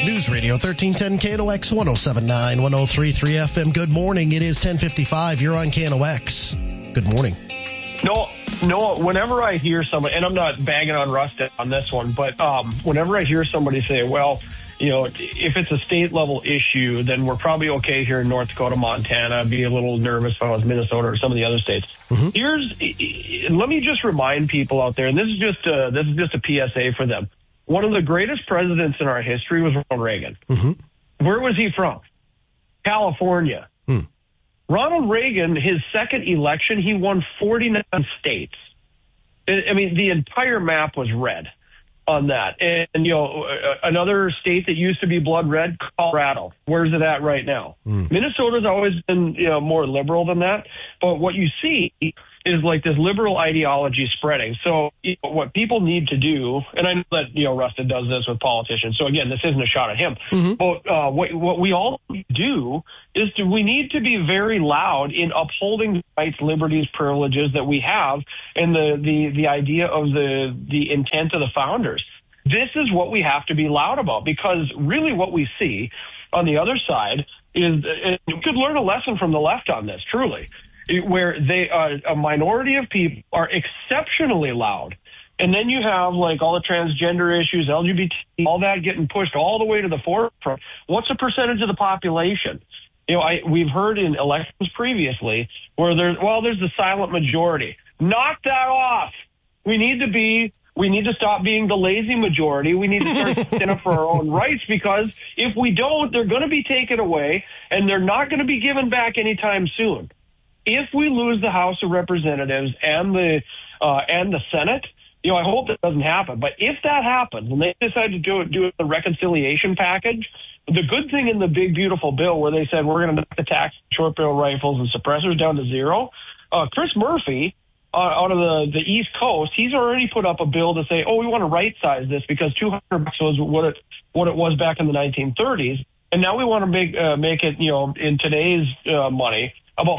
News Radio 1310 KNOX 107.9 103.3 FM. Good morning. It is 10:55. You're on KNOX. Good morning. No, whenever I hear somebody, and I'm not bagging on Rust on this one, but whenever I hear somebody say, well, you know, if it's a state level issue, then we're probably okay here in North Dakota, Montana. I'd be a little nervous if I was Minnesota or some of the other states. Mm-hmm. Let me just remind people out there, and this is just a PSA for them. One of the greatest presidents in our history was Ronald Reagan. Mm-hmm. Where was he from? California. Ronald Reagan, his second election, he won 49 states. I mean, the entire map was red on that. And you know, another state that used to be blood red, Colorado. Where's it at right now? Minnesota's always been, you know, more liberal than that. But what you see is like this liberal ideology spreading. So you know, what people need to do, and I know that, you know, Rusted does this with politicians. So again, this isn't a shot at him. Mm-hmm. But what we all do is we need to be very loud in upholding the rights, liberties, privileges that we have, and the idea of the intent of the founders. This is what we have to be loud about, because really what we see on the other side is, and we could learn a lesson from the left on this, truly, where they a minority of people are exceptionally loud. And then you have like all the transgender issues, LGBT, all that getting pushed all the way to the forefront. What's the percentage of the population? You know, we've heard in elections previously where there's the silent majority. Knock that off. We need to stop being the lazy majority. We need to start standing up for our own rights, because if we don't, they're going to be taken away, and they're not going to be given back anytime soon. If we lose the House of Representatives and the Senate, you know, I hope that doesn't happen. But if that happens, and they decide to do a reconciliation package, the good thing in the big, beautiful bill where they said we're going to knock the tax short barrel rifles and suppressors down to zero, Chris Murphy out of the East Coast, he's already put up a bill to say, we want to right size this because $200 was what it was back in the 1930s, and now we want to make it, you know, in today's money, about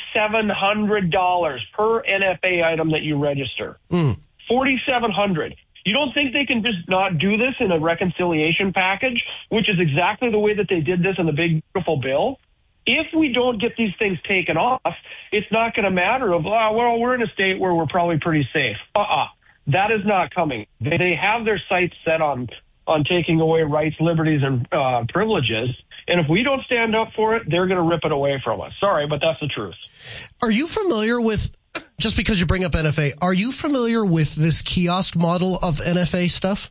$4,700 per NFA item that you register. $4,700. You don't think they can just not do this in a reconciliation package, which is exactly the way that they did this in the big, beautiful bill? If we don't get these things taken off, it's not going to matter of, well, we're in a state where we're probably pretty safe. That is not coming. They have their sights set on taking away rights, liberties, and privileges. And if we don't stand up for it, they're going to rip it away from us. Sorry, but that's the truth. Are you familiar with, just because you bring up NFA, are you familiar with this kiosk model of NFA stuff?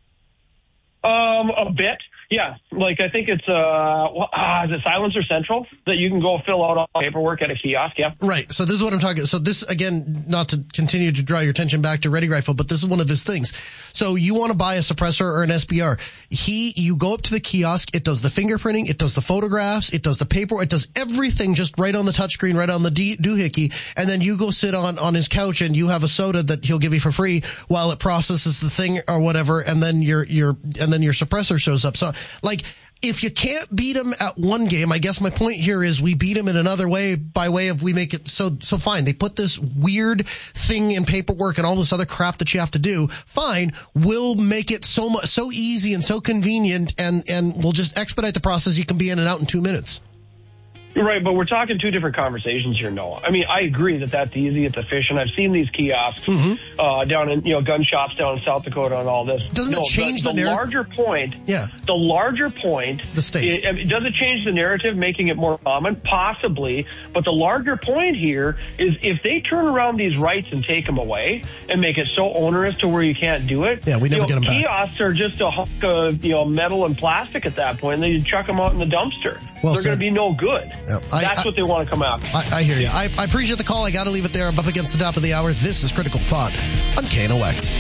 A bit. Yeah, like I think it's is it Silencer Central that you can go fill out all the paperwork at a kiosk? Yeah, right. So this is what I'm talking. So this, again, not to continue to draw your attention back to Ready Rifle, but this is one of his things. So you want to buy a suppressor or an SBR? You go up to the kiosk. It does the fingerprinting. It does the photographs. It does the paper. It does everything just right on the touchscreen, right on the doohickey. And then you go sit on his couch and you have a soda that he'll give you for free while it processes the thing or whatever. And then your suppressor shows up. So, like, if you can't beat him at one game, I guess my point here is we beat him in another way by way of we make it so fine. They put this weird thing in paperwork and all this other crap that you have to do. Fine. We'll make it so easy and so convenient, and we'll just expedite the process. You can be in and out in 2 minutes. Right, but we're talking two different conversations here, Noah. I mean, I agree that that's easy, it's efficient. I've seen these kiosks down in, gun shops down in South Dakota and all this. Doesn't it change the narrative? The larger point, the state. Does it change the narrative, making it more common? Possibly. But the larger point here is if they turn around these rights and take them away and make it so onerous to where you can't do it, we never get them back. Kiosks are just a hunk of metal and plastic at that point, and then you chuck them out in the dumpster. They're going to be no good. Yep. That's what they want to come out. I hear you. I appreciate the call. I got to leave it there. I'm up against the top of the hour. This is Critical Thought on KNOX.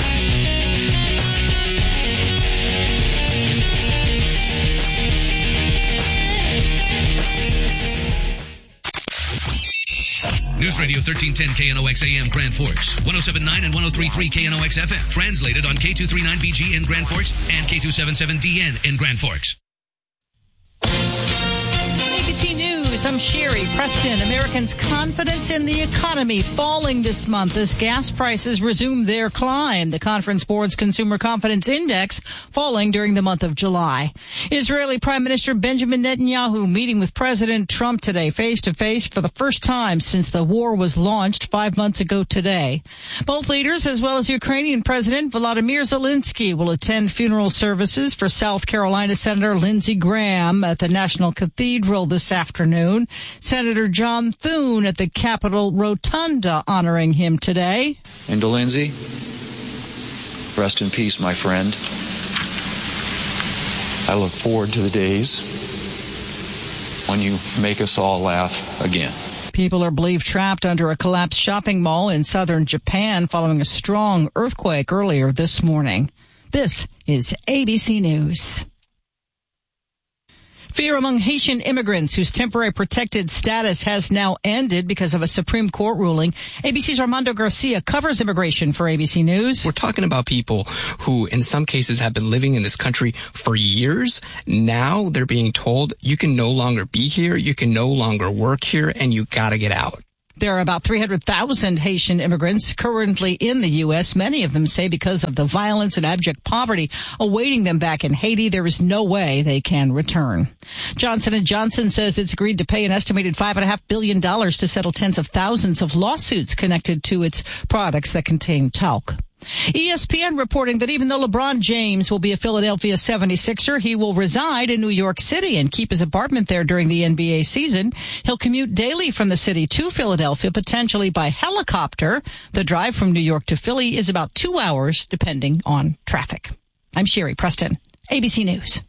News Radio 1310 KNOX AM Grand Forks, 107.9 and 103.3 KNOX FM. Translated on K239BG in Grand Forks and K277DN in Grand Forks. ABC News, I'm Sherry Preston. Americans' confidence in the economy falling this month as gas prices resume their climb. The Conference Board's Consumer Confidence Index falling during the month of July. Israeli Prime Minister Benjamin Netanyahu meeting with President Trump today face-to-face for the first time since the war was launched 5 months ago today. Both leaders, as well as Ukrainian President Volodymyr Zelensky, will attend funeral services for South Carolina Senator Lindsey Graham at the National Cathedral this afternoon. Senator John Thune at the Capitol Rotunda honoring him today. And to Lindsey, rest in peace, my friend. I look forward to the days when you make us all laugh again. People are believed trapped under a collapsed shopping mall in southern Japan following a strong earthquake earlier this morning. This is ABC News. Fear among Haitian immigrants whose temporary protected status has now ended because of a Supreme Court ruling. ABC's Armando Garcia covers immigration for ABC News. We're talking about people who, in some cases, have been living in this country for years. Now they're being told you can no longer be here, you can no longer work here, and you gotta get out. There are about 300,000 Haitian immigrants currently in the U.S. Many of them say because of the violence and abject poverty awaiting them back in Haiti, there is no way they can return. Johnson & Johnson says it's agreed to pay an estimated $5.5 billion to settle tens of thousands of lawsuits connected to its products that contain talc. ESPN reporting that even though LeBron James will be a Philadelphia 76er, he will reside in New York City and keep his apartment there during the NBA season. He'll commute daily from the city to Philadelphia, potentially by helicopter. The drive from New York to Philly is about 2 hours, depending on traffic. I'm Sherry Preston, ABC News.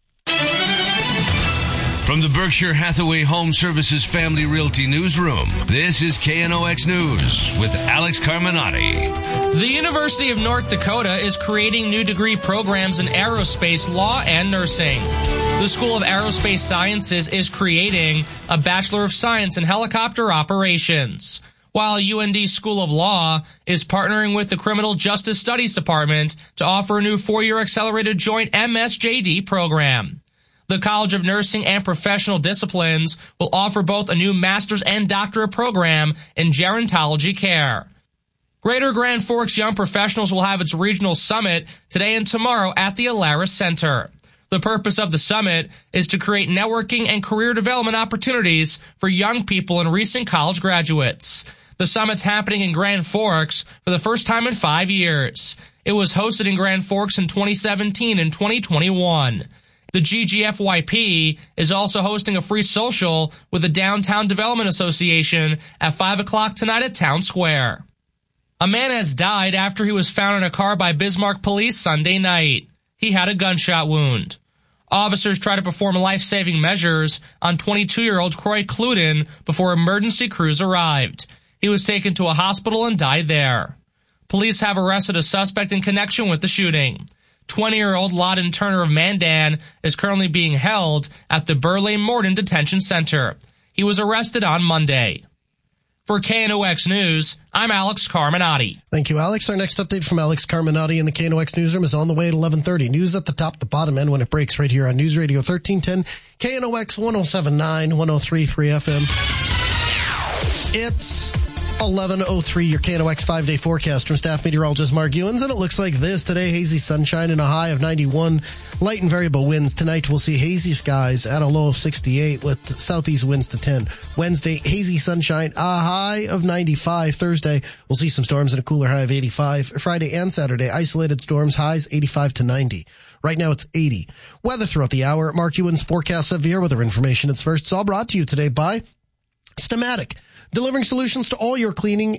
From the Berkshire Hathaway Home Services Family Realty Newsroom, this is KNOX News with Alex Carminati. The University of North Dakota is creating new degree programs in aerospace, law, and nursing. The School of Aerospace Sciences is creating a Bachelor of Science in Helicopter Operations, while UND School of Law is partnering with the Criminal Justice Studies Department to offer a new 4-year accelerated joint MSJD program. The College of Nursing and Professional Disciplines will offer both a new master's and doctorate program in gerontology care. Greater Grand Forks Young Professionals will have its regional summit today and tomorrow at the Alaris Center. The purpose of the summit is to create networking and career development opportunities for young people and recent college graduates. The summit's happening in Grand Forks for the first time in 5 years. It was hosted in Grand Forks in 2017 and 2021. The GGFYP is also hosting a free social with the Downtown Development Association at 5 o'clock tonight at Town Square. A man has died after he was found in a car by Bismarck police Sunday night. He had a gunshot wound. Officers tried to perform life-saving measures on 22-year-old Croy Cluden before emergency crews arrived. He was taken to a hospital and died there. Police have arrested a suspect in connection with the shooting. 20-year-old Loudon Turner of Mandan is currently being held at the Burleigh Morton Detention Center. He was arrested on Monday. For KNOX News, I'm Alex Carminati. Thank you, Alex. Our next update from Alex Carminati in the KNOX Newsroom is on the way at 11:30. News at the top, the bottom, and when it breaks right here on News Radio 1310, KNOX 107.9, 103.3 FM. It's 11:03, your KNOX 5-day forecast from staff meteorologist Mark Ewens, and it looks like this today: hazy sunshine and a high of 91, light and variable winds. Tonight we'll see hazy skies at a low of 68 with southeast winds to 10. Wednesday, hazy sunshine, a high of 95. Thursday, we'll see some storms and a cooler high of 85. Friday and Saturday, isolated storms, highs 85 to 90. Right now it's 80. Weather throughout the hour. Mark Ewens forecast severe weather information. It's first. It's all brought to you today by Stamatic. Delivering solutions to all your cleaning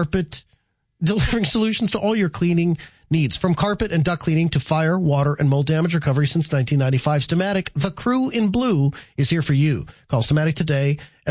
needs, from carpet and duct cleaning to fire, water, and mold damage recovery since 1995. Stamatic, the crew in blue, is here for you. Call Stamatic today at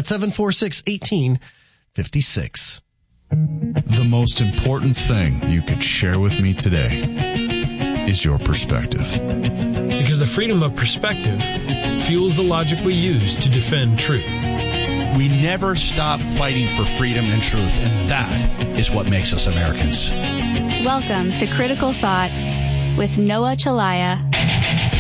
746-1856. The most important thing you could share with me today is your perspective. Because the freedom of perspective fuels the logic we use to defend truth. We never stop fighting for freedom and truth, and that is what makes us Americans. Welcome to Critical Thought with Noah Chalaya.